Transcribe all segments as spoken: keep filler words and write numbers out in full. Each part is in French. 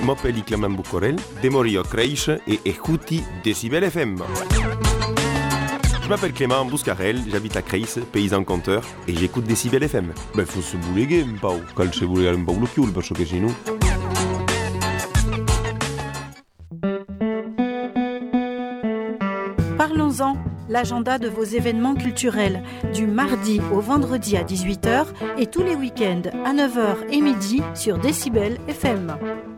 m'appelle Clément Boucorel, de Morio Creiche et écoutez Décibel F M. Je m'appelle Clément Bouscarel, j'habite à Creis, paysan conteur, et j'écoute Décibel F M. Ben, faut se bouléguer, Pau. Calcevole un po' l'occhio, perché che sinon. Parlons-en, l'agenda de vos événements culturels, du mardi au vendredi à dix-huit heures et tous les week-ends à neuf heures et midi sur Décibel F M.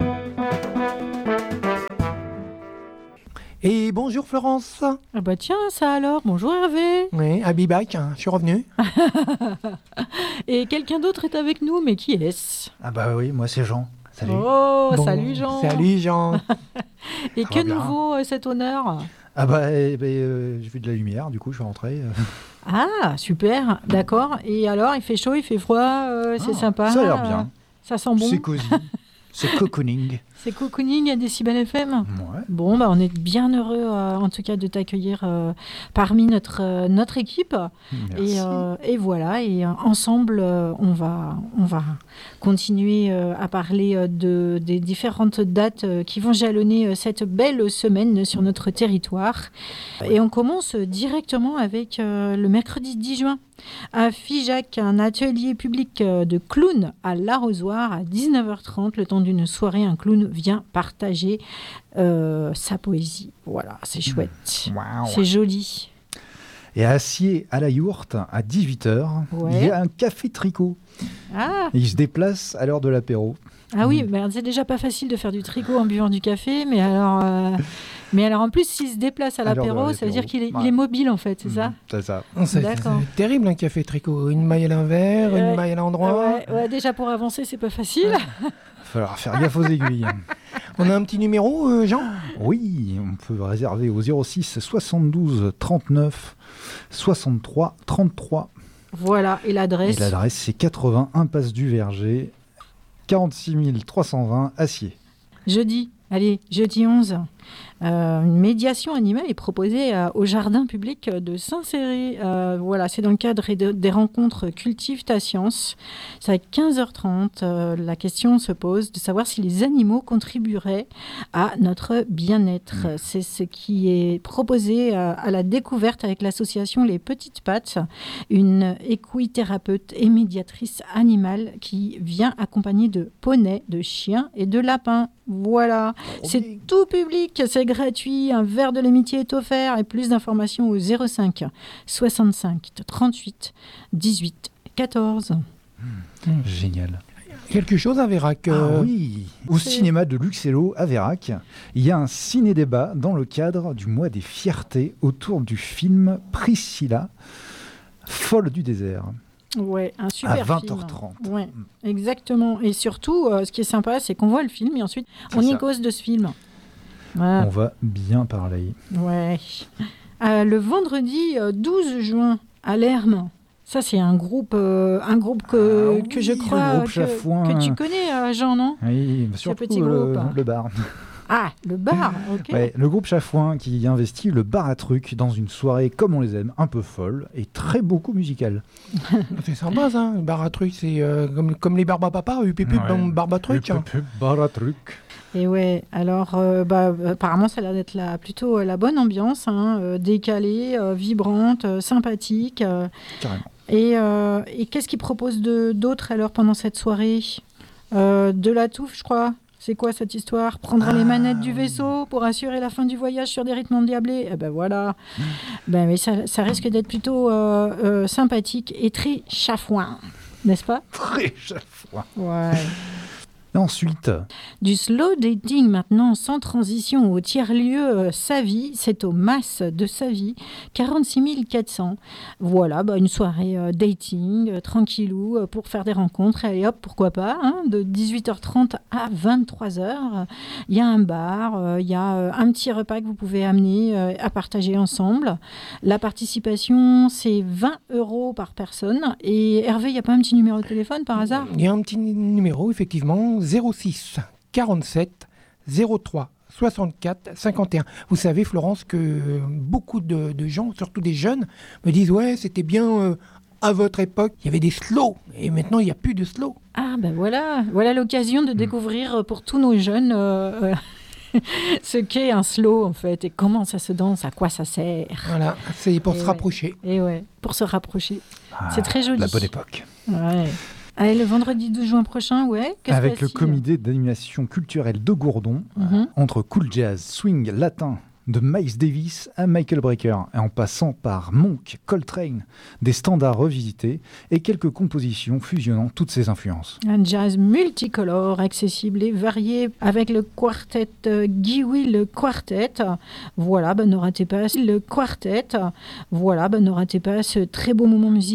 Et bonjour Florence. Ah bah tiens, ça alors, bonjour Hervé. Oui, I'll be back, hein, je suis revenu. Et quelqu'un d'autre est avec nous, mais qui est-ce? Ah bah oui, moi c'est Jean. Salut. Oh, Bon, salut Jean. Salut Jean. Et Ça que va bien. nouveau euh, cet honneur? Ah bah eh, bah, euh, j'ai vu de la lumière, du coup je suis rentré. euh. Ah, super, d'accord. Et alors, il fait chaud, il fait froid, euh, c'est Ah, sympa. Ça a l'air bien. Ça sent bon. C'est cosy. C'est cocooning. C'est cocooning à Décibel F M. Ouais. Bon, bah, on est bien heureux, euh, en tout cas, de t'accueillir euh, parmi notre, euh, notre équipe. Merci. Et, euh, et voilà, et euh, ensemble, euh, on, va, on va continuer euh, à parler euh, de, des différentes dates euh, qui vont jalonner euh, cette belle semaine sur notre territoire. Et on commence directement avec euh, le mercredi dix juin. À Figeac, un atelier public euh, de clown à l'Arrosoir à dix-neuf heures trente. Le temps d'une soirée, un clown vient partager euh, sa poésie. Voilà, c'est chouette. Waouh. C'est joli. Et à Acier, à la Yourte, à dix-huit heures, Ouais. il y a un café tricot. Ah, Et il se déplace à l'heure de l'apéro. ah oui, bah, c'est déjà pas facile de faire du tricot en buvant du café, mais alors, euh, mais alors en plus, s'il se déplace à À l'heure de l'apéro, ça veut dire l'apéro. qu'il est, il Ouais. est mobile en fait, c'est ça? Mhm, C'est ça. C'est, c'est- D'accord. c'est terrible un café tricot. Une maille à l'envers, Ouais. une maille à l'endroit. Ouais, ouais, déjà pour avancer, c'est pas facile. Il va falloir faire gaffe aux aiguilles. On a un petit numéro, euh, Jean? Oui, on peut réserver au zéro six soixante-douze trente-neuf soixante-trois trente-trois. Voilà, et Et l'adresse. l'adresse, c'est quatre-vingts impasse du Verger, quarante-six mille trois cent vingt Acier. Jeudi, allez, jeudi onze. Euh, une médiation animale est proposée euh, au jardin public de Saint-Céré. Euh, voilà, c'est dans le cadre de- des rencontres Cultive ta science. C'est à quinze heures trente. Euh, la question se pose de savoir si les animaux contribueraient à notre bien-être. C'est ce qui est proposé euh, à la découverte avec l'association Les Petites Pattes, une équithérapeute et médiatrice animale qui vient accompagnée de poneys, de chiens et de lapins. Voilà. C'est tout public, c'est gratuit, un verre de l'amitié est offert et plus d'informations au zéro cinq soixante-cinq trente-huit dix-huit quatorze. Génial. Quelque chose à Vérac. Ah euh, oui, au c'est- cinéma de Luxello à Vérac, il y a un ciné-débat dans le cadre du mois des fiertés autour du film Priscilla, folle du désert, Ouais, un super à vingt film. heures trente. Ouais, exactement. Et surtout, euh, ce qui est sympa, c'est qu'on voit le film et ensuite C'est on y ça. cause de ce film. Voilà. On va bien parler. Ouais. Euh, le vendredi euh, douze juin à Lerme. Ça, c'est un groupe, euh, un groupe que, Ah que je oui, crois le groupe que, Chafouin. que tu connais, euh, Jean, non? Oui, surtout petit le, groupe. le bar. Ah, le bar, ok. Ouais, le groupe Chafouin qui investit le bar à trucs dans une soirée comme on les aime, un peu folle et très beaucoup musicale. C'est sympa ça, le bar à trucs, c'est euh, comme, comme les barbes à papa, U P P, Ouais. barbe à trucs. hein. Bar à trucs. Et ouais, alors euh, bah, apparemment ça a l'air d'être la, plutôt euh, la bonne ambiance, hein, euh, décalée, euh, vibrante, euh, sympathique. euh, Carrément. et euh, et qu'est-ce qu'ils proposent de, d'autre alors pendant cette soirée? Euh, De la touffe, je crois. C'est quoi cette histoire? Prendre les Ah, manettes du oui. vaisseau pour assurer la fin du voyage sur des rythmes endiablés. Eh ben voilà. Ben, mais ça, ça risque d'être plutôt euh, euh, sympathique et très chafouin, n'est-ce pas? Très Chafouin. Ouais. Et ensuite, Du slow dating maintenant, sans transition, au tiers-lieu euh, Savy, c'est au Mas de Savy, quarante-six mille quatre cents. Voilà, bah, une soirée euh, dating, euh, tranquillou, euh, pour faire des rencontres. Allez hop, pourquoi pas, hein, de dix-huit heures trente à vingt-trois heures. Il y a un bar, euh, il y a euh, un petit repas que vous pouvez amener euh, à partager ensemble. La participation, c'est vingt euros par personne. Et Hervé, il n'y a pas un petit numéro de téléphone par hasard? Il y a un petit numéro, effectivement, zéro six quarante-sept zéro trois soixante-quatre cinquante et un. Vous savez, Florence, que beaucoup de, de gens, surtout des jeunes, me disent « Ouais, c'était bien euh, à votre époque, il y avait des slows, et maintenant il n'y a plus de slow. Ah ben voilà, voilà l'occasion de découvrir pour tous nos jeunes euh, euh, ce qu'est un slow en fait, et comment ça se danse, à quoi ça sert. Voilà, c'est pour Et se ouais. rapprocher. Et ouais, pour se rapprocher. Ah, C'est très joli. La bonne époque. Ouais. Allez, le vendredi douze juin prochain, ouais. que se Avec le passe-t-il comité d'animation culturelle de Gourdon, Mhm. euh, entre cool jazz, swing, latin, de Miles Davis à Michael Brecker, et en passant par Monk, Coltrane, des standards revisités et quelques compositions fusionnant toutes ces influences. Un jazz multicolore, accessible et varié avec le quartet euh, Guy Will Quartet. Voilà, ben ne ratez pas le quartet. Voilà, ben ne ratez pas ce très beau moment musical.